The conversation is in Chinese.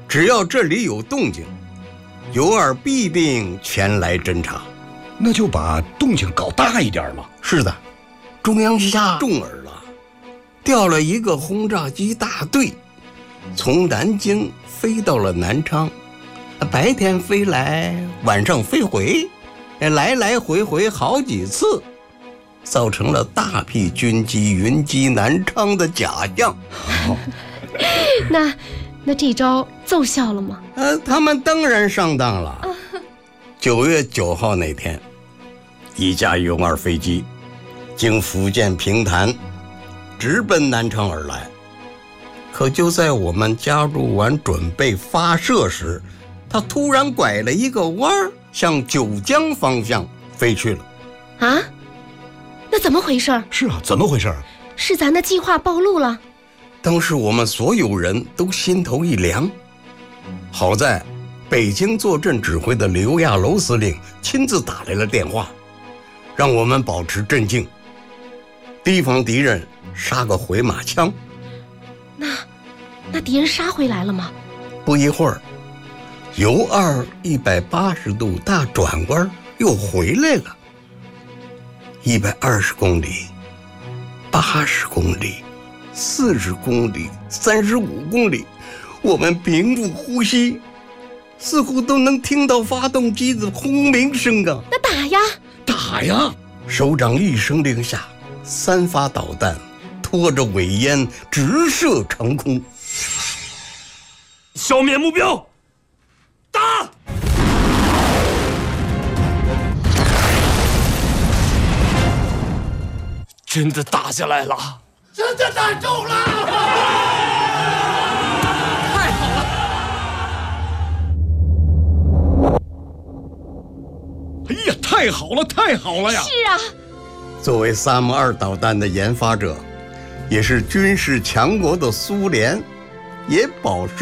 只要这里有动静，尤二必定前来侦察。 那就把动静搞大一点嘛。 是的，中央下重耳了，调了一个轰炸机大队，从南京飞到了南昌，白天飞来，晚上飞回，来来回回好几次，造成了大批军机云集南昌的假象。 那这招奏效了吗？ 他们当然上当了。9月9号那天，一架尤二飞机经福建平潭直奔南昌而来，可就在我们加入完准备发射时，它突然拐了一个弯，向九江方向飞去了。 啊？那怎么回事？ 是啊，怎么回事？ 是咱的计划暴露了？ 当时我们所有人都心头一凉，好在北京坐镇指挥的刘亚楼司令亲自打来了电话，让我们保持镇静，提防敌人杀个回马枪。 那敌人杀回来了吗？ 不一会儿，尤二180度大转弯又回来了。120公里、80公里、40公里、35公里，我们屏住呼吸，似乎都能听到发动机的轰鸣声啊！ 那打呀！ 打呀！ 首长一声令下，3发导弹拖着尾烟直射长空。 消灭目标，打！真的打下来了， 真的打中了！ 太好了！ 哎呀，太好了，太好了呀！ 是啊， 作为3M2导弹的研发者，也是军事强国的苏联，也饱受